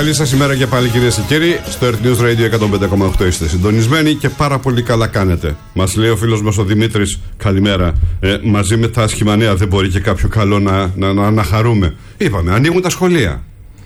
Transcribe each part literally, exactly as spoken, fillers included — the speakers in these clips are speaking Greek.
Καλή σας ημέρα και πάλι, κυρίες και κύριοι. Στο Earth News Radio εκατόν πέντε κόμμα οκτώ είστε συντονισμένοι και πάρα πολύ καλά κάνετε. Μας λέει ο φίλος μας ο Δημήτρης, καλημέρα. Ε, μαζί με τα άσχημα νέα δεν μπορεί και κάποιο καλό να, να, να, να χαρούμε. Είπαμε, ανοίγουν τα σχολεία.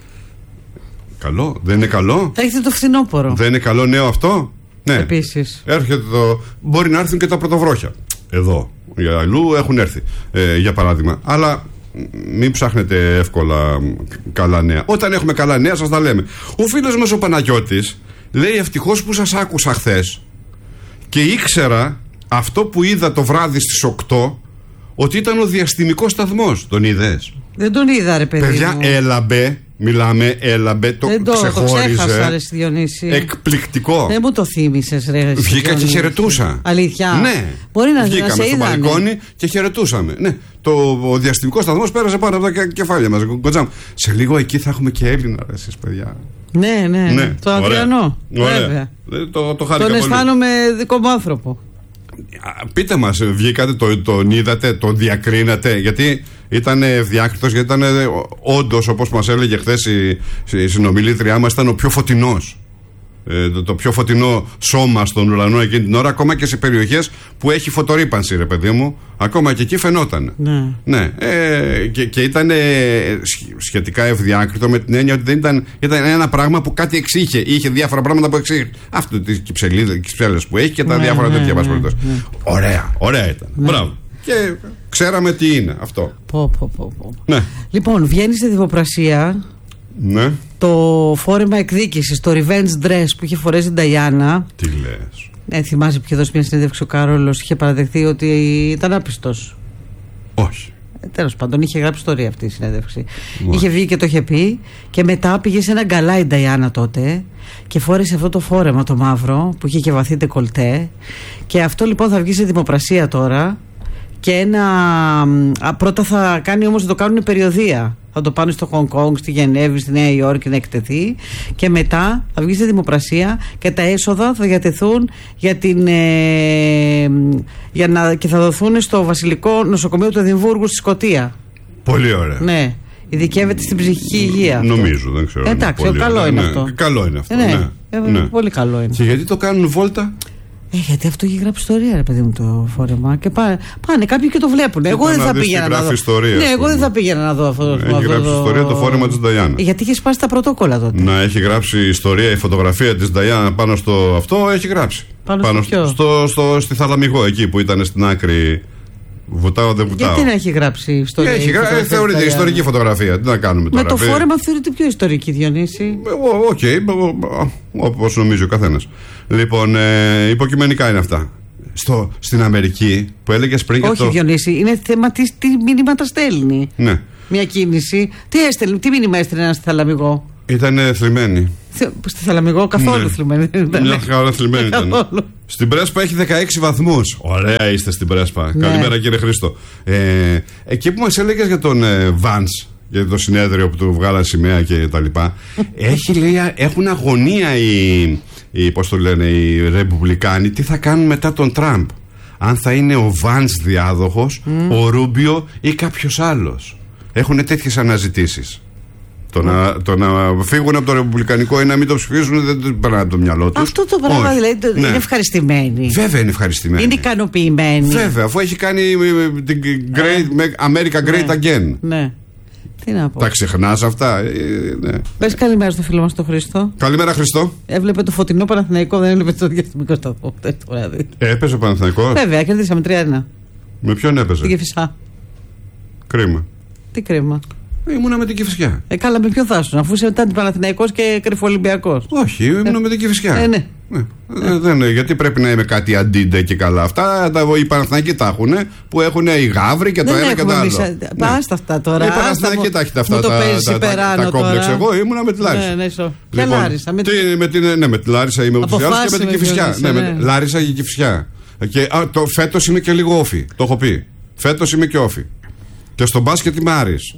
Καλό, δεν είναι καλό. Θα έχετε το φθινόπωρο. Δεν είναι καλό νέο αυτό. Ναι. Επίσης. Έρχεται το... Μπορεί να έρθουν και τα πρωτοβρόχια. Εδώ. Για αλλού έχουν έρθει. Ε, για παράδειγμα. Αλλά μην ψάχνετε εύκολα καλά νέα. Όταν έχουμε καλά νέα, σας τα λέμε. Ο φίλος μας ο Παναγιώτης λέει: ευτυχώς που σας άκουσα χθες και ήξερα αυτό που είδα το βράδυ στις οκτώ, ότι ήταν ο διαστημικός σταθμός. Τον είδες? Δεν τον είδα, ρε παιδί. Παιδιά, μου. έλαμπε. Μιλάμε, έλαμπε, το δεν το, ξεχώριζε. Το ξέχασα, ρε Διονύση. Εκπληκτικό. Δεν μου το θύμισες, ρε. Βγήκα και χαιρετούσα. Αλήθεια? Ναι. Μπορεί να βγήκαμε να σε στο είδανε. μπαλκόνι και χαιρετούσαμε. Ναι. Το, ο διαστημικός σταθμός πέρασε πάνω από τα κεφάλια μας. Κοντζάμ. Σε λίγο εκεί θα έχουμε και Έλληνα, ρε, εσείς, παιδιά. Ναι, ναι. ναι. Το Αδριανό. Βέβαια. Το, το τον αισθάνομαι δικό μου άνθρωπο. Πείτε μας, βγήκατε, το, τον είδατε, τον διακρίνατε? Γιατί ήταν ευδιάκριτος, γιατί ήταν όντως, όπως μας έλεγε χθες η, η συνομιλήτριά μας, ήταν ο πιο φωτεινός. Ε, το, το πιο φωτεινό σώμα στον ουρανό εκείνη την ώρα, ακόμα και σε περιοχές που έχει φωτορύπανση, ρε παιδί μου, ακόμα και εκεί φαινόταν. Ναι. ναι ε, και, και ήταν ε, σχετικά ευδιάκριτο με την έννοια ότι δεν ήταν, ήταν ένα πράγμα που κάτι εξήχε. Είχε διάφορα πράγματα που εξήχε. Αυτό τις κυψέλες που έχει και τα ναι, διάφορα ναι, τέτοια ναι, ναι, ναι. Ωραία, ωραία ήταν. Ναι. Μπράβο. Και ξέραμε τι είναι αυτό. Πω, πω, πω, πω. Ναι. Λοιπόν, βγαίνει στη δημοπρασία. Ναι. Το φόρεμα εκδίκησης, το revenge dress που είχε φορέσει η Νταϊάννα. Τι λες? Ε, θυμάσαι που είχε δώσει μια συνέντευξη ο Κάρολος, είχε παραδεχθεί ότι ήταν άπιστος. Όχι. Ε, τέλος πάντων, είχε γράψει ιστορία αυτή η συνέντευξη. Όχι. Είχε βγει και το είχε πει. Και μετά πήγε σε ένα γκαλά η Νταϊάννα τότε και φόρεσε αυτό το φόρεμα το μαύρο που είχε και βαθύ ντεκολτέ. Και αυτό λοιπόν θα βγει σε δημοπρασία τώρα. Και ένα. Α, πρώτα θα κάνει όμως, θα το κάνουν περιοδεία. Θα το πάνε στο Χονγκ Κονγκ, στη Γενέβη, στη Νέα Υόρκη να εκτεθεί. Και μετά θα βγει στη δημοπρασία και τα έσοδα θα διατεθούν για την, ε, για να, και θα δοθούν στο Βασιλικό Νοσοκομείο του Εδιμβούργου στη Σκωτία. Πολύ ωραία. Ναι. Ειδικεύεται στην ψυχική υγεία. Νομίζω, δεν ξέρω. Εντάξει, πολύ καλό ωραία. είναι ναι, αυτό. Καλό είναι αυτό. Ναι, ναι. Ε, ναι. Πολύ καλό είναι. Και γιατί το κάνουν βόλτα? Ε, γιατί αυτό έχει γράψει ιστορία, ρε παιδί μου, το φόρεμα. Και πάνε, πάνε κάποιοι και το βλέπουν. Εγώ δεν θα πήγαινα να δω. Ιστορία, ναι, εγώ δεν θα πήγαινα να δω αυτό. Έχει αυτό γράψει το... ιστορία το φόρεμα της Νταϊάννα. Ε, γιατί είχε σπάσει τα πρωτόκολλα τότε. Να έχει γράψει ιστορία, η φωτογραφία της Νταϊάννα πάνω στο αυτό έχει γράψει. Πάνω, πάνω στο, στο, στο, στη Θαλαμιγό, εκεί που ήταν στην άκρη. Βουτάω, δεν βουτάω. Γιατί να έχει γράψει ιστορία? Έχει γράψει, θεωρείται ιστορική φωτογραφία. Τι να κάνουμε τώρα. Με το φόρεμα θεωρείται πιο ιστορική, Διονύση. Οκ, όπως νομίζει ο καθένας. Λοιπόν, ε, υποκειμενικά είναι αυτά. Στο, στην Αμερική που έλεγες πριν. Όχι, το... Διονύση, είναι θέμα τι, τι μήνυματα στέλνει. Ναι. Μια κίνηση. Τι έστελνε, τι μήνυμα έστελνε ένα στη Θαλαμιγό? Ήτανε θλιμμένη. Στη Θαλαμιγό καθόλου ναι. θλιμμένη δεν ήταν. Μια χαρά θλιμμένη ήταν. Στην Πρέσπα έχει δεκαέξι βαθμούς. Ωραία είστε στην Πρέσπα. Ναι. Καλημέρα κύριε Χρήστο. Ε, εκεί που μας έλεγες για τον ε, Βάνς, για το συνέδριο που του βγάλαν σημαία και τα λοιπά, έχει, λέει, έχουν αγωνία οι, οι, πώς το λένε, οι Ρεπουμπλικάνοι τι θα κάνουν μετά τον Τραμπ. Αν θα είναι ο Βάνς διάδοχος, mm. ο Ρούμπιο ή κάποιος άλλος. Έχουν τέτοιες αναζητήσεις. Το, mm. να, το να φύγουν από το Ρεπουμπλικανικό ή να μην το ψηφίσουν δεν το περνάει από το μυαλό τους. Αυτό το πράγμα δηλαδή ναι. είναι ευχαριστημένοι. Βέβαια είναι ευχαριστημένοι. Είναι ικανοποιημένοι. Βέβαια, αφού έχει κάνει την great, America Great ναι. Again. Ναι. Τι να πω. Τα ξεχνάς αυτά. Ε, ναι. Πες καλημέρα στο φίλο μας τον Χρήστο. Καλημέρα, Χριστό. Έβλεπε το φωτεινό Παναθηναϊκό, δεν έβλεπε το διαστημικό σταθμό. Έπαιζε ο Παναθηναϊκός. Βέβαια, κερδίσαμε τρία ένα. Με ποιον έπαιζε? Την Κηφισιά. Κρίμα. Τι κρίμα? Ήμουνα με την Κηφισιά. Ε, καλά, με ποιον θα ήσουν, αφού είσαι ήταν Παναθηναϊκός και Κρυφοολυμπιακός. Όχι, ήμουνα ε. με την Κηφισιά. Ε, ναι. Ε, ε. Δεν, γιατί πρέπει να είμαι κάτι αντίντε και καλά. Αυτά τα, οι Παναθηναϊκοί τα έχουν που έχουν οι γάβροι και το δεν ένα και το άλλο. Μισά... Ναι. Πάστα αυτά τώρα. Οι Παναθηναϊκοί τα έχετε αυτά τα, τα, τα, τα κόμπλεξ. Εγώ ήμουνα με τη Λάρισα. Ναι, ναι, λοιπόν, και Λάρισα. Με, τι, με, την, ναι, με τη Λάρισα είμαι ούτως ή άλλως και με την Κηφισιά. Ναι, με Λάρισα και Κηφισιά. Και φέτος είμαι και λίγο όφι. Το έχω πει. Φέτος είμαι και όφι. Και στο μπάσκετ είμαι Άρης.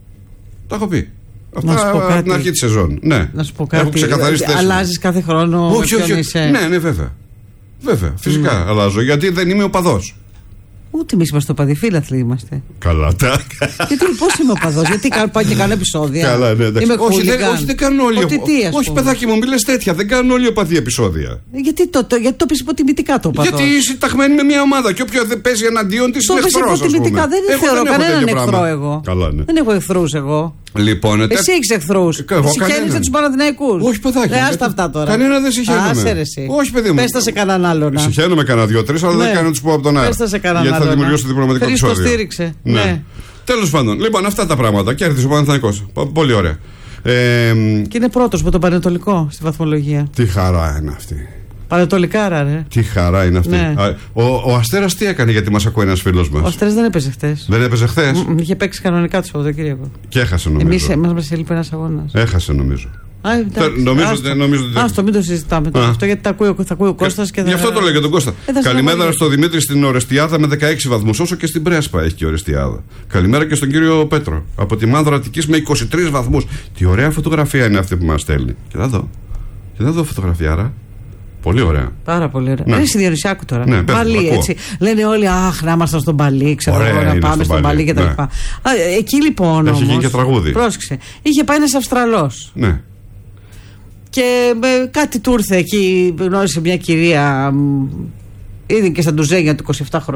Το έχω πει. Αυτά από την αρχή τη σεζόν. Ναι. Να σου πω κάτι. Αλλάζει κάθε χρόνο. Όχι, όχι. όχι. Ναι, ναι, βέβαια. Βέβαια, φυσικά mm. αλλάζω. Γιατί δεν είμαι οπαδός. Ούτε εμείς είμαστε οπαδοί, φίλαθλοι είμαστε. Καλά, τα. Γιατί πώς είμαι οπαδός, γιατί πάω και κάνω επεισόδια. Καλά, ναι, εντάξει. Είμαι όχι, δεν, όχι, δεν κάνουν όλοι. Ότι τι, όχι, παιδάκι μου, μη λες τέτοια. Δεν κάνουν όλοι οπαδοί επεισόδια. Γιατί το, το, γιατί το πεις υποτιμητικά το οπαδός. Γιατί είσαι ταγμένη με μια ομάδα και όποιο δεν παίζει εναντίον της είναι εχθρός. Το πεις υποτιμητικά. Δεν εγώ θεωρώ δεν κανέναν εχθρό εγώ. Καλά, ναι. Δεν έχω εχθρούς εγώ. Λοιπόν, εσύ έχεις εχθρούς. Συγχαίρεσαι τους Παναθηναϊκούς. Όχι, παιδάκι. Ε, άστα αυτά τώρα. Κανένα δεν συγχαίρομαι. Όχι, παιδί μου. Πες τα σε κανέναν άλλον. Συγχαίρομαι κανένα δύο-τρει, αλλά δεν κάνω να του πω από τον αέρα. Πες τα σε κανέναν άλλον. Γιατί θα δημιουργήσω διπλωματικό επεισόδιο. Το στήριξε. Ναι. Τέλος πάντων, λοιπόν, αυτά τα πράγματα. Κέρδισε ο Παναθηναϊκός. Πολύ ωραία. Ε, και είναι πρώτος με το Πανετολικό στη βαθμολογία. Τι χαρά είναι αυτή. Πανετολικάρα, ρε. Τι χαρά είναι αυτή. Ναι. Α, ο, ο Αστέρας τι έκανε, γιατί μας ακούει ένας φίλος μας. Ο Αστέρας δεν έπαιζε χθες. Δεν έπαιζε χθες. Mm, είχε παίξει κανονικά το Σαββατοκύριακο. Και έχασε νομίζω. Εμείς εμάς μας έλειπε ένας αγώνας. Έχασε νομίζω. Α, εντάξει, νομίζω, άστο, νομίζω, άστο, μην το συζητάμε τώρα. Αυτό γιατί θα ακούει, θα ακούει ο Κώστας και θα... Γι' αυτό το λέει και τον Κώστα. Ε, Καλημέρα στο Δημήτρη στην Ορεστιάδα με δεκαέξι βαθμούς, όσο και στην Πρέσπα έχει και η Ορεστιάδα. Καλημέρα και στον κύριο Πέτρο από τη Μάνδρα Αττικής με είκοσι τρεις βαθμούς. Τι ωραία φωτογραφία είναι αυτή που μας στέλνει. Κοιτά εδώ. Κοιτά εδώ φωτογραφιάρα. Πολύ ωραία. Πάρα πολύ ωραία. Ναι. Είναι στη Διονυσιάκου τώρα. Ναι, Μπαλί, έτσι. Λένε όλοι, αχ, να ήμασταν στον Μπαλί, ξέρω εγώ, να πάμε στον Μπαλί κτλ. Ναι. Εκεί λοιπόν. Έχει γίνει και τραγούδι. Πρόσεξε. Είχε πάει ένας Αυστραλός. Ναι. Και ε, κάτι του ήρθε εκεί, γνώρισε μια κυρία. Είδε και στα ντουζένια του είκοσι επτά χρόνια.